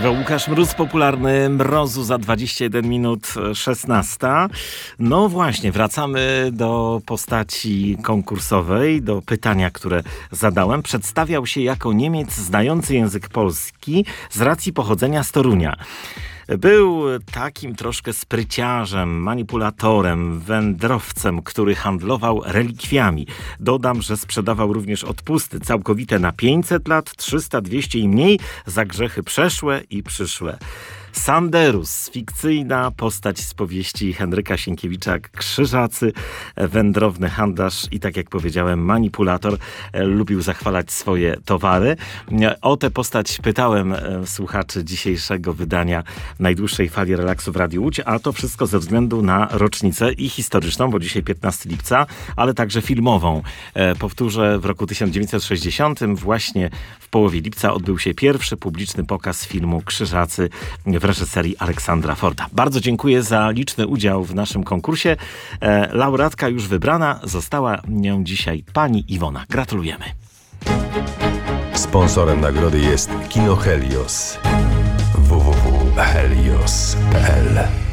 Śpiewał Łukasz Mróz, popularny Mrozu za 21 minut 16. No właśnie, wracamy do postaci konkursowej, do pytania, które zadałem. Przedstawiał się jako Niemiec znający język polski z racji pochodzenia z Torunia. Był takim troszkę spryciarzem, manipulatorem, wędrowcem, który handlował relikwiami. Dodam, że sprzedawał również odpusty całkowite na 500 lat, 300, 200 i mniej za grzechy przeszłe i przyszłe. Sanderus, fikcyjna postać z powieści Henryka Sienkiewicza Krzyżacy, wędrowny handlarz i, tak jak powiedziałem, manipulator, lubił zachwalać swoje towary. O tę postać pytałem słuchaczy dzisiejszego wydania Najdłuższej Fali Relaksu w Radiu Łódź, a to wszystko ze względu na rocznicę i historyczną, bo dzisiaj 15 lipca, ale także filmową. Powtórzę, w roku 1960 właśnie w połowie lipca odbył się pierwszy publiczny pokaz filmu Krzyżacy w reżyserii Aleksandra Forda. Bardzo dziękuję za liczny udział w naszym konkursie. Laureatka już wybrana, została nią dzisiaj pani Iwona. Gratulujemy. Sponsorem nagrody jest Kino Helios. www.helios.pl